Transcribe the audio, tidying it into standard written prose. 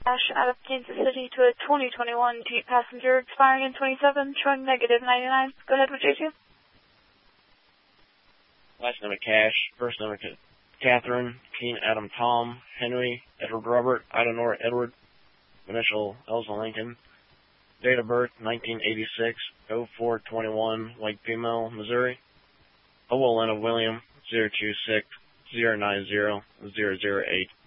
out of Kansas City to a 2021 Jeep passenger expiring in 27, showing negative 99. Go ahead with J2. Last name of Cash, first name of Catherine, Keen Adam Tom, Henry, Edward Robert, Ida Nora Edward, initial Elsa Lincoln, date of birth 1986, 0421, white female, Missouri, Owelena William, 026 090 008.